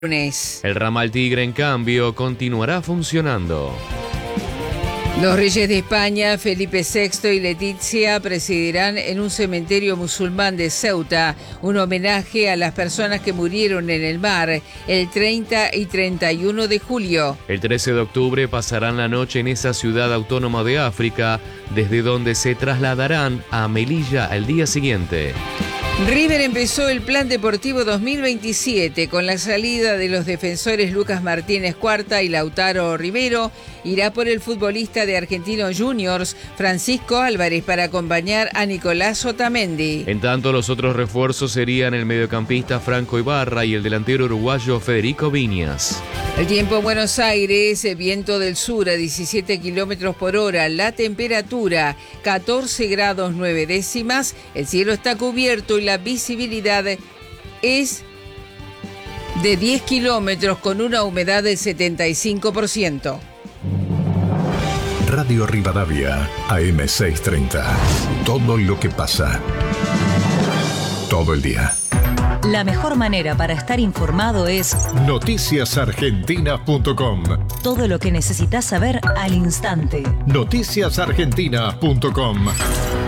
lunes. El ramal Tigre, en cambio, continuará funcionando. Los reyes de España, Felipe VI y Letizia, presidirán en un cementerio musulmán de Ceuta un homenaje a las personas que murieron en el mar el 30 y 31 de julio. El 13 de octubre pasarán la noche en esa ciudad autónoma de África, desde donde se trasladarán a Melilla al día siguiente. River empezó el plan deportivo 2027 con la salida de los defensores Lucas Martínez Cuarta y Lautaro Rivero. Irá por el futbolista de Argentinos Juniors, Francisco Álvarez, para acompañar a Nicolás Otamendi. En tanto, los otros refuerzos serían el mediocampista Franco Ibarra y el delantero uruguayo Federico Viñas. El tiempo en Buenos Aires, viento del sur a 17 kilómetros por hora, la temperatura 14 grados 9 décimas, el cielo está cubierto y la visibilidad es de 10 kilómetros con una humedad del 75%. Radio Rivadavia, AM630. Todo lo que pasa. Todo el día. La mejor manera para estar informado es noticiasargentina.com. Todo lo que necesitas saber al instante. Noticiasargentina.com.